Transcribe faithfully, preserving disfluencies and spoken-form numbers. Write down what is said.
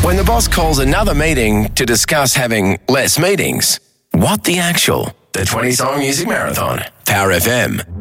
When the boss calls another meeting to discuss having less meetings, what the actual? The twenty Song Music Marathon. Power F M.